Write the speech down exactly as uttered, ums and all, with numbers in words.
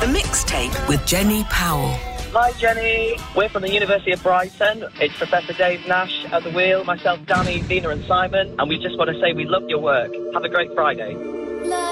The Mixtape with Jenny Powell. Hi Jenny, we're from the University of Brighton. It's Professor Dave Nash at the wheel, myself, Danny, Dina and Simon, and we just want to say we love your work. Have a great Friday.